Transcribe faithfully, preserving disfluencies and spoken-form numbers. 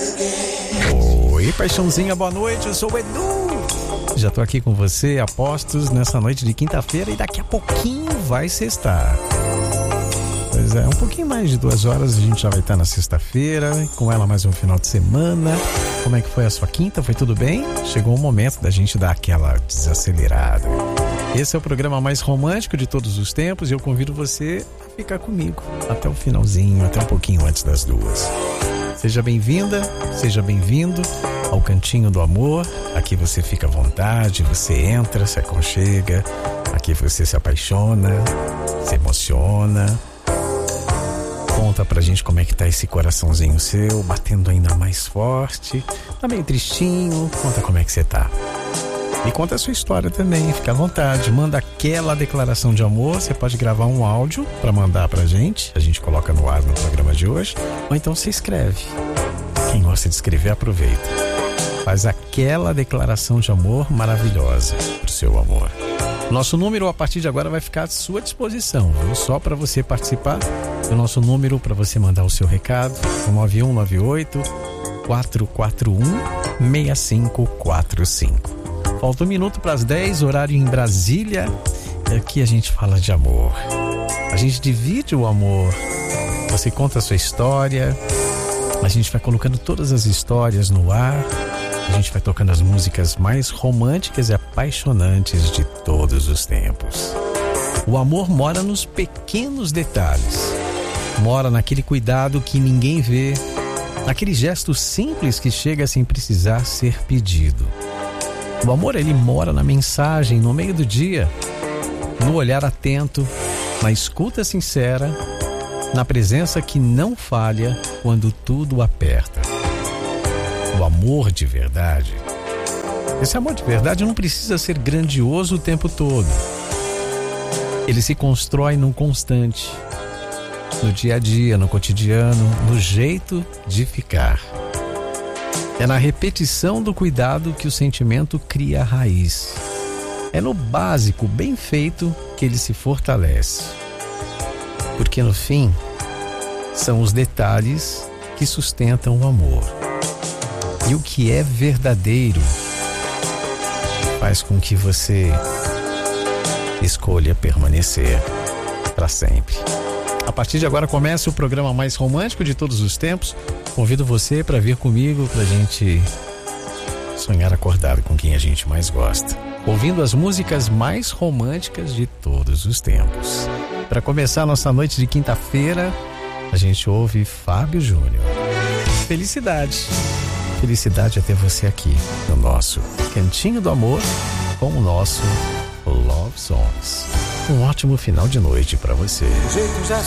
Oi, paixãozinha, boa noite, eu sou o Edu. Já tô aqui com você, apostos, nessa noite de quinta-feira e daqui a pouquinho vai sextar. Pois é, um pouquinho mais de duas horas a gente já vai estar na sexta-feira, com ela mais um final de semana. Como é que foi a sua quinta? Foi tudo bem? Chegou o momento da gente dar aquela desacelerada. Esse é o programa mais romântico de todos os tempos e eu convido você a ficar comigo até o finalzinho, até um pouquinho antes das duas. Seja bem-vinda, seja bem-vindo ao Cantinho do Amor. Aqui você fica à vontade, você entra, se aconchega, aqui você se apaixona, se emociona. Conta pra gente como é que tá esse coraçãozinho seu, batendo ainda mais forte. Tá meio tristinho, conta como é que você tá. E conta a sua história também, fica à vontade. Manda aquela declaração de amor, você pode gravar um áudio pra mandar pra gente. A gente coloca no ar no programa de hoje. Ou então você escreve. Quem gosta de escrever, aproveita. Faz aquela declaração de amor maravilhosa pro seu amor. Nosso número a partir de agora vai ficar à sua disposição, viu? Só para você participar. O nosso número para você mandar o seu recado é nove um nove oito, quatro quatro um, seis cinco quatro cinco. Falta um minuto para as dez, horário em Brasília. E aqui a gente fala de amor. A gente divide o amor. Você conta a sua história. A gente vai colocando todas as histórias no ar. A gente vai tocando as músicas mais românticas e apaixonantes de todos os tempos. O amor mora nos pequenos detalhes. Mora naquele cuidado que ninguém vê. Naquele gesto simples que chega sem precisar ser pedido. O amor, ele mora na mensagem, no meio do dia. No olhar atento, na escuta sincera, na presença que não falha quando tudo aperta. O amor de verdade. Esse amor de verdade não precisa ser grandioso o tempo todo. Ele se constrói no constante, no dia a dia, no cotidiano, no jeito de ficar. É na repetição do cuidado que o sentimento cria a raiz. É no básico, bem feito, que ele se fortalece. Porque no fim, são os detalhes que sustentam o amor. E o que é verdadeiro faz com que você escolha permanecer para sempre. A partir de agora começa o programa mais romântico de todos os tempos. Convido você para vir comigo pra gente sonhar acordado com quem a gente mais gosta, ouvindo as músicas mais românticas de todos os tempos. Para começar a nossa noite de quinta-feira, a gente ouve Fábio Júnior. Felicidade. Felicidade é ter você aqui no nosso Cantinho do Amor com o nosso Love Songs. Um ótimo final de noite para você.